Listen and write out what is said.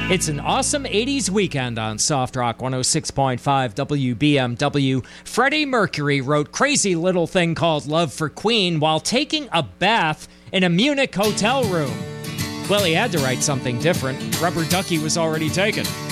It's an awesome 80s weekend on Soft Rock 106.5 WBMW. Freddie Mercury wrote Crazy Little Thing Called Love for Queen while taking a bath in a Munich hotel room. Well, he had to write something different. Rubber Ducky was already taken.